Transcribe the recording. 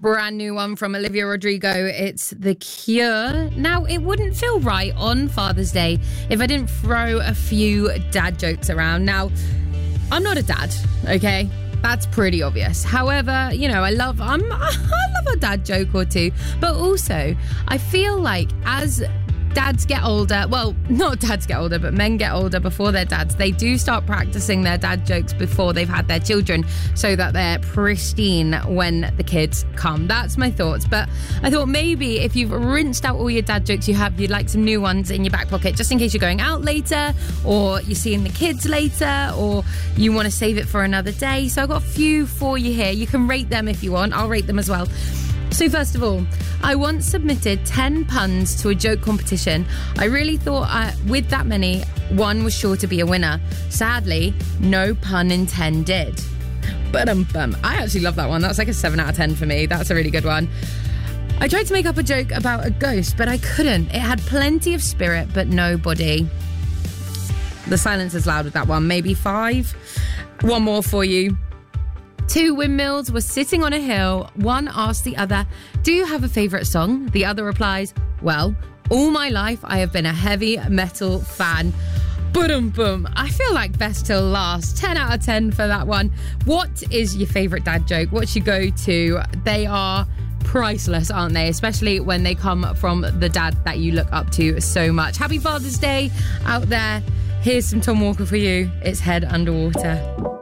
Brand new one from Olivia Rodrigo. It's The Cure. Now, it wouldn't feel right on Father's Day if I didn't throw a few dad jokes around. Now, I'm not a dad, okay? That's pretty obvious. However, you know, I love a dad joke or two. But also, I feel like as dads get older, well, not dads get older, but men get older before their dads, they do start practicing their dad jokes before they've had their children so that they're pristine when the kids come. That's my thoughts. But I thought maybe if you've rinsed out all your dad jokes you'd like some new ones in your back pocket, just in case you're going out later, or you're seeing the kids later, or you want to save it for another day. So I've got a few for you here. You can rate them if you want. I'll rate them as well. So first of all, I once submitted 10 puns to a joke competition. I really thought with that many, one was sure to be a winner. Sadly, no pun intended. But I actually love that one. That's like a 7 out of 10 for me. That's a really good one. I tried to make up a joke about a ghost, but I couldn't. It had plenty of spirit, but no body. The silence is loud with that one. Maybe 5. One more for you. 2 windmills were sitting on a hill. One asked the other, "Do you have a favourite song?" The other replies, "Well, all my life I have been a heavy metal fan." Boom. I feel like best till last. 10 out of 10 for that one. What is your favourite dad joke? What's your go-to? They are priceless, aren't they? Especially when they come from the dad that you look up to so much. Happy Father's Day out there. Here's some Tom Walker for you. It's Head Underwater.